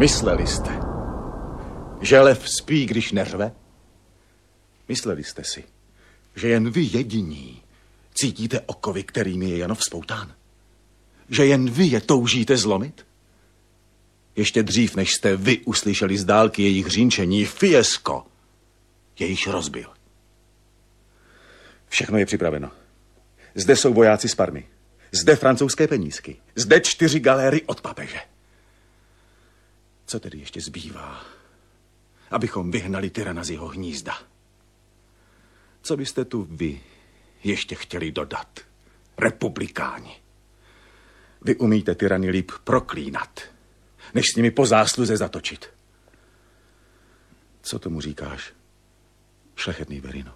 Mysleli jste, že lev spí, když neřve? Mysleli jste si, že jen vy jediní cítíte okovy, kterými je Janov spoután? Že jen vy je toužíte zlomit? Ještě dřív, než jste vy uslyšeli z dálky jejich řínčení, Fiesco je již rozbil. Všechno je připraveno. Zde jsou vojáci z Parmy. Zde francouzské penízky. Zde 4 galéry od papeže. Co tedy ještě zbývá, abychom vyhnali tyrana z jeho hnízda? Co byste tu vy ještě chtěli dodat, republikáni? Vy umíte tyrany líp proklínat, než s nimi po zásluze zatočit. Co tomu říkáš, šlechetný Verino?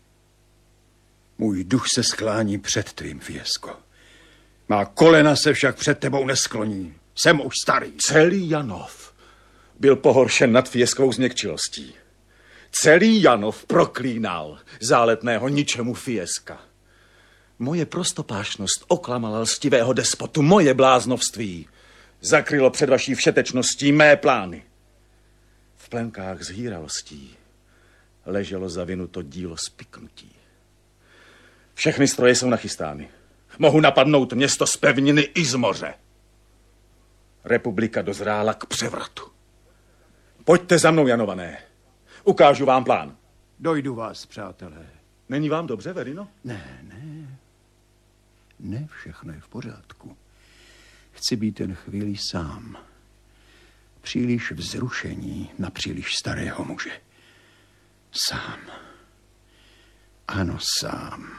Můj duch se sklání před tvým, Fiesco. Má kolena se však před tebou neskloní. Jsem už starý. Celý Janov byl pohoršen nad Fieskovou změkčilostí. Celý Janov proklínal záletného ničemu Fieska. Moje prostopášnost oklamala lstivého despotu, moje bláznovství zakrylo před vaší všetečností mé plány. V plenkách zhýralostí leželo zavinuto dílo spiknutí. Všechny stroje jsou nachystány. Mohu napadnout město z pevniny i z moře. Republika dozrála k převratu. Pojďte za mnou, Janované. Ukážu vám plán. Dojdu vás, přátelé. Není vám dobře, Verino? Ne. Ne, všechno je v pořádku. Chci být jen chvíli sám. Příliš vzrušení na příliš starého muže. Sám. Ano, sám.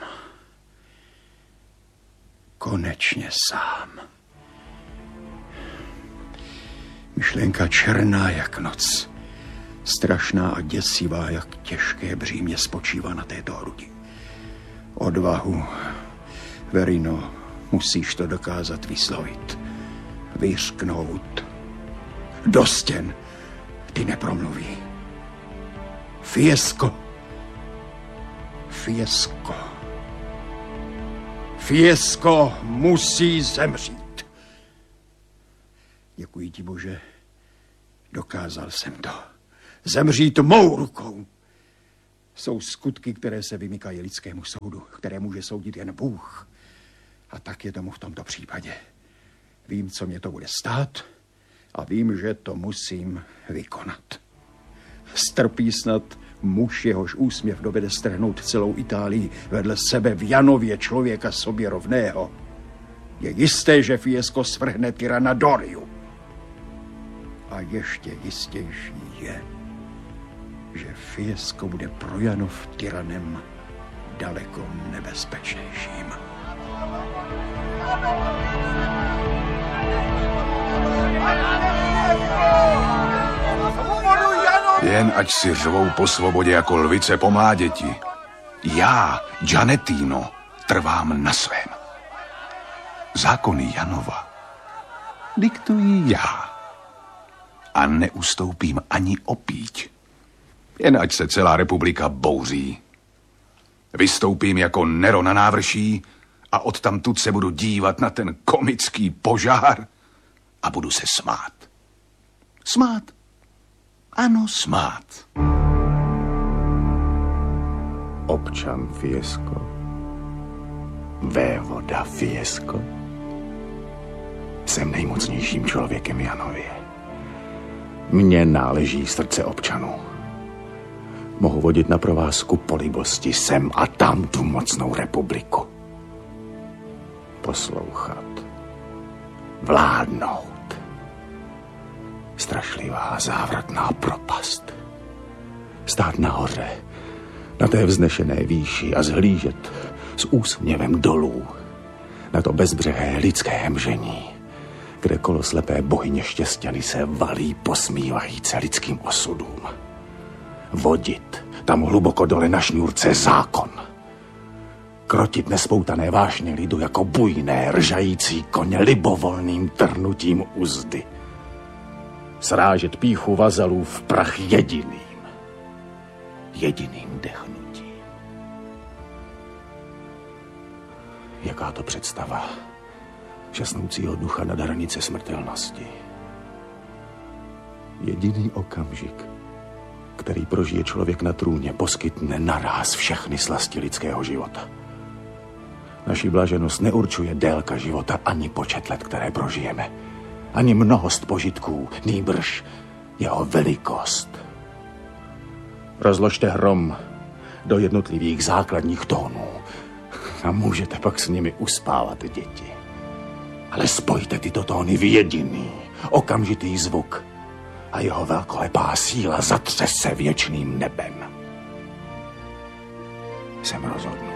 Konečně sám. Myšlenka černá jak noc. Strašná a děsivá, jak těžké břímě spočívá na této hrudi. Odvahu, Verino, musíš to dokázat vyslovit. Vyřknout. Do stěn. Ty nepromluví. Fiesco. Fiesco. Fiesco musí zemřít. Děkuji ti, Bože. Dokázal jsem to. Zemřít mou rukou. Jsou skutky, které se vymykají lidskému soudu, které může soudit jen Bůh. A tak je tomu v tomto případě. Vím, co mě to bude stát a vím, že to musím vykonat. Strpí snad muž, jehož úsměv dovede strhnout celou Itálii vedle sebe v Janově člověka sobě rovného. Je jisté, že Fiesco svrhne tyrana Doriu. A ještě jistější je, že Fiesco bude pro Janov tyranem daleko nebezpečnějším. Jen ať si řvou po svobodě jako lvice po mláděti. Já, Gianettino, trvám na svém. Zákony Janova diktuji já. A neustoupím ani o píď. Jen ať se celá republika bouří. Vystoupím jako Nero na návrší a odtamtud se budu dívat na ten komický požár a budu se smát. Smát? Ano, smát. Občan Fiesco, vévoda Fiesco. Jsem nejmocnějším člověkem Janově. Mně náleží srdce občanů. Mohu vodit na provázku po libosti sem a tam tu mocnou republiku. Poslouchat. Vládnout. Strašlivá závratná propast. Stát nahoře, na té vznešené výši a zhlížet s úsměvem dolů na to bezbřehé lidské hemžení, kde kolo slepé bohyně štěstěny se valí posmívajíce lidským osudům. Vodit tam hluboko dole na šňůrce zákon. Krotit nespoutané vášně lidu jako bujné, ržající koně libovolným trhnutím uzdy. Srážet pýchu vazalů v prach jediným dechnutím. Jaká to představa žasnoucího ducha nad hranice smrtelnosti. Jediný okamžik, který prožije člověk na trůně, poskytne naráz všechny slasti lidského života. Naši blaženost neurčuje délka života ani počet let, které prožijeme, ani mnohost požitků, nýbrž jeho velikost. Rozložte hrom do jednotlivých základních tónů a můžete pak s nimi uspávat děti. Ale spojte tyto tóny v jediný, okamžitý zvuk a jeho velkolepá síla zatřese věčným nebem. Jsem rozhodnut.